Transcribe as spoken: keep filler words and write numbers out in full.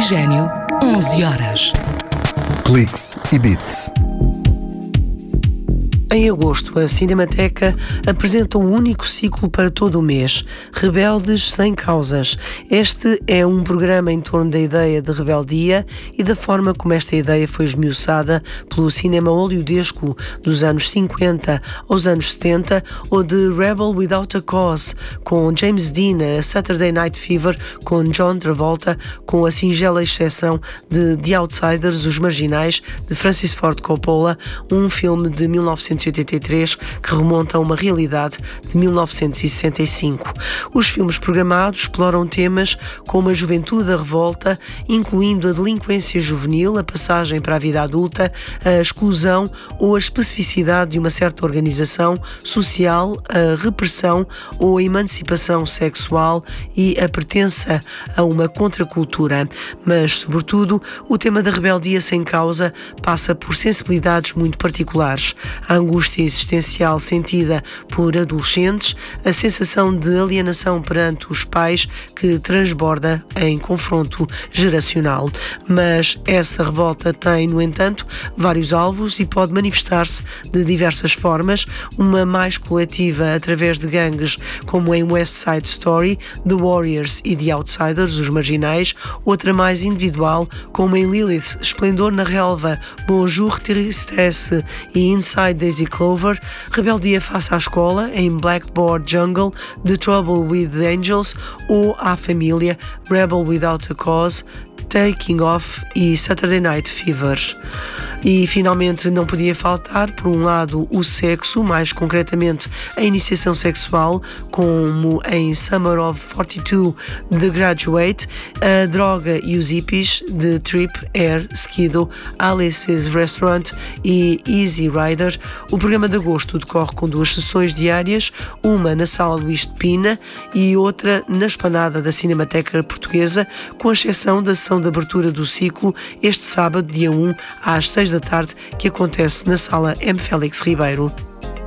Oxigênio, onze horas. Cliques e Beats. Em agosto, a Cinemateca apresenta um único ciclo para todo o mês, Rebeldes Sem Causas. Este é um programa em torno da ideia de rebeldia e da forma como esta ideia foi esmiuçada pelo cinema hollywoodesco dos anos cinquenta aos anos setenta, ou de Rebel Without a Cause, com James Dean, a Saturday Night Fever, com John Travolta, com a singela exceção de The Outsiders, Os Marginais, de Francis Ford Coppola, um filme de mil novecentos e oitenta e três que remonta a uma realidade de mil novecentos e sessenta e cinco. Os filmes programados exploram temas como a juventude, a revolta, incluindo a delinquência juvenil, a passagem para a vida adulta, a exclusão ou a especificidade de uma certa organização social, a repressão ou a emancipação sexual e a pertença a uma contracultura. Mas, sobretudo, o tema da rebeldia sem causa passa por sensibilidades muito particulares. A angústia existencial sentida por adolescentes, a sensação de alienação perante os pais que transborda em confronto geracional. Mas essa revolta tem, no entanto, vários alvos e pode manifestar-se de diversas formas, uma mais coletiva através de gangues, como em West Side Story, The Warriors e The Outsiders, Os Marginais, outra mais individual, como em Lilith, Esplendor na Relva, Bonjour Tristesse e Inside Daisy Clover, rebeldia face à escola em Blackboard Jungle, The Trouble with the Angels, ou à família, Rebel Without a Cause, Taking Off e Saturday Night Fever. E finalmente não podia faltar, por um lado, o sexo, mais concretamente a iniciação sexual, como em Summer of quarenta e dois, The Graduate, a droga e os hippies, de Trip, Air, Skido, Alice's Restaurant e Easy Rider. O programa de agosto decorre com duas sessões diárias, uma na Sala Luís de Pina e outra na Esplanada da Cinemateca Portuguesa, com exceção da sessão de abertura do ciclo, este sábado, dia um, às seis da tarde, que acontece na Sala M. Félix Ribeiro.